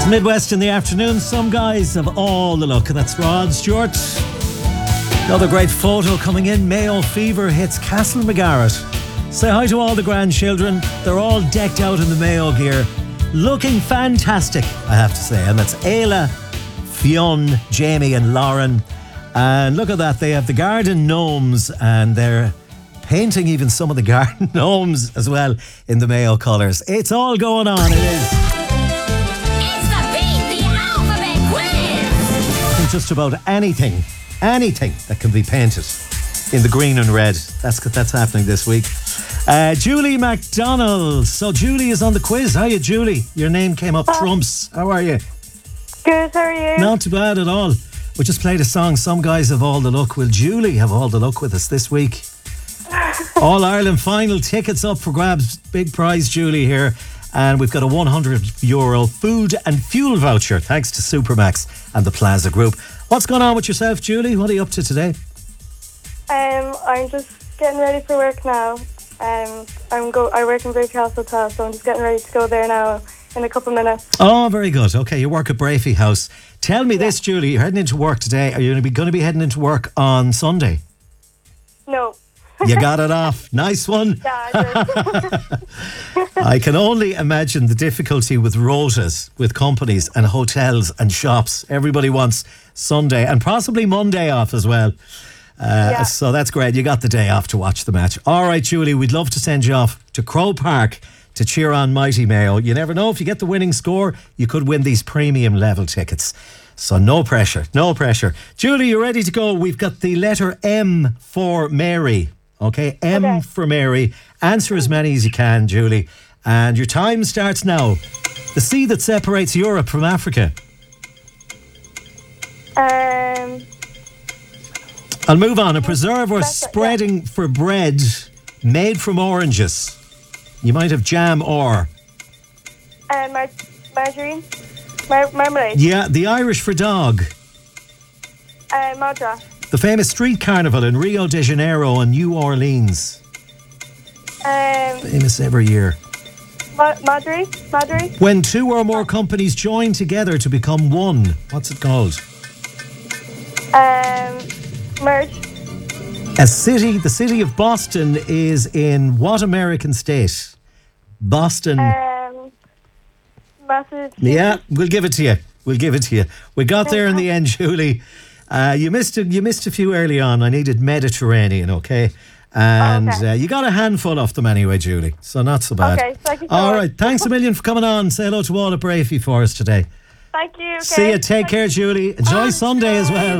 Midwest in the afternoon. Some guys have all the luck. That's Rod Stewart. Another great photo coming in. Mayo fever hits Castle McGarrett. Say hi to all the grandchildren. They're all decked out in the Mayo gear. Looking fantastic, I have to say. And that's Ayla, Fionn, Jamie and Lauren. And look at that. They have the garden gnomes and they're painting even some of the garden gnomes as well in the Mayo colours. It's all going on. It is. Just about anything that can be painted in the green and red. That's happening this week. Julie McDonald. So Julie is on the quiz. Hiya, Julie. Your name came up trumps. How are you? Good, how are you? Not too bad at all. We just played a song. Some guys have all the luck. Will Julie have all the luck with us this week? All Ireland final tickets up for grabs. Big prize, Julie, here. And we've got a €100 food and fuel voucher thanks to Supermax and the Plaza Group. What's going on with yourself, Julie? What are you up to today? I'm just getting ready for work now. I work in Brave House Hotel, so I'm just getting ready to go there now in a couple of minutes. Oh, very good. Okay, you work at Brafey House. Tell me this, Julie. You're heading into work today. Are you going to be heading into work on Sunday? No. You got it off. Nice one. Yeah, I did. I can only imagine the difficulty with rotas, with companies and hotels and shops. Everybody wants Sunday and possibly Monday off as well. So that's great. You got the day off to watch the match. All right, Julie, we'd love to send you off to Crow Park to cheer on Mighty Mayo. You never know, if you get the winning score, you could win these premium level tickets. So no pressure. Julie, you ready to go? We've got the letter M for Mary. Okay, M for Mary. Answer as many as you can, Julie. And your time starts now. The sea that separates Europe from Africa. I'll move on. A preserve or spreading for bread made from oranges. You might have jam or... margarine? Marmalade? Yeah, the Irish for dog. Madra. The famous street carnival in Rio de Janeiro and New Orleans. Famous every year. Madri? When two or more companies join together to become one, what's it called? Merge. The city of Boston is in what American state? Boston. Massachusetts. Yeah, we'll give it to you. We got there in the end, Julie. You missed a few early on. I needed Mediterranean, okay? And you got a handful of them anyway, Julie. So not so bad. Okay, thank you so All much. right, thanks a million for coming on. Say hello to all at Brafey for us today. Thank you. Okay. See you. Take care, Julie. Enjoy Sunday as well.